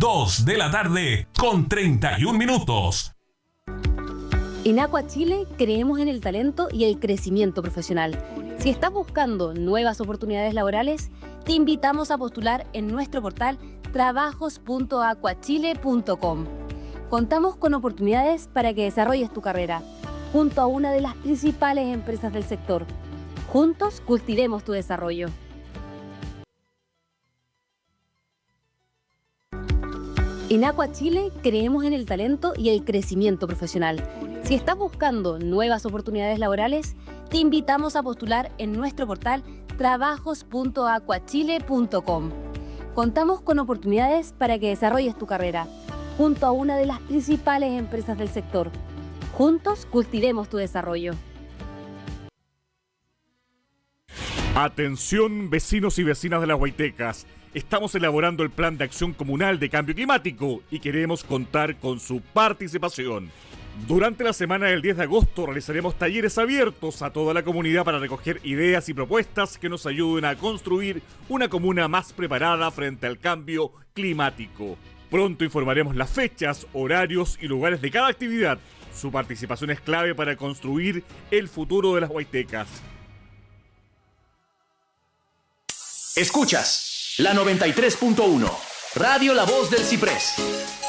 2 de la tarde con 31 minutos. En Aqua Chile creemos en el talento y el crecimiento profesional. Si estás buscando nuevas oportunidades laborales, te invitamos a postular en nuestro portal trabajos.aquachile.com. Contamos con oportunidades para que desarrolles tu carrera junto a una de las principales empresas del sector. Juntos cultivemos tu desarrollo. En Aqua Chile creemos en el talento y el crecimiento profesional. Si estás buscando nuevas oportunidades laborales, te invitamos a postular en nuestro portal trabajos.aquachile.com. Contamos con oportunidades para que desarrolles tu carrera junto a una de las principales empresas del sector. Juntos cultivemos tu desarrollo. Atención, vecinos y vecinas de Las Huaytecas. Estamos elaborando el Plan de Acción Comunal de Cambio Climático y queremos contar con su participación. Durante la semana del 10 de agosto realizaremos talleres abiertos a toda la comunidad para recoger ideas y propuestas que nos ayuden a construir una comuna más preparada frente al cambio climático. Pronto informaremos las fechas, horarios y lugares de cada actividad. Su participación es clave para construir el futuro de Las Huaytecas. Escuchas la 93.1, Radio La Voz del Ciprés.